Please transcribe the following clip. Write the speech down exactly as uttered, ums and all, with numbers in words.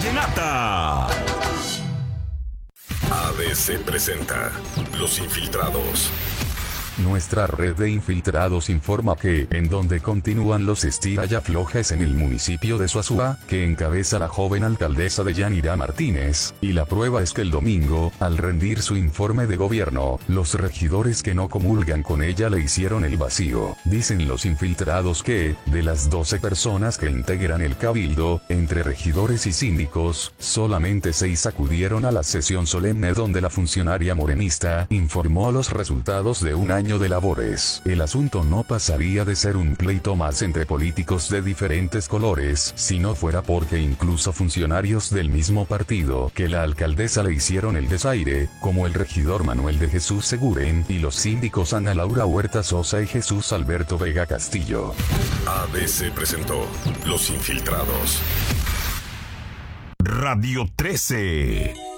Vallenata. A B C presenta Los Infiltrados. Nuestra red de infiltrados informa que, en donde continúan los estira y aflojes en el municipio de Suazua, que encabeza la joven alcaldesa de Yanira Martínez, y la prueba es que el domingo, al rendir su informe de gobierno, los regidores que no comulgan con ella le hicieron el vacío. Dicen los infiltrados que, de las doce personas que integran el cabildo, entre regidores y síndicos, solamente seis acudieron a la sesión solemne donde la funcionaria morenista informó los resultados de un año de labores. El asunto no pasaría de ser un pleito más entre políticos de diferentes colores, si no fuera porque incluso funcionarios del mismo partido que la alcaldesa le hicieron el desaire, como el regidor Manuel de Jesús Seguren y los síndicos Ana Laura Huerta Sosa y Jesús Alberto Vega Castillo. A B C presentó Los Infiltrados. Radio trece.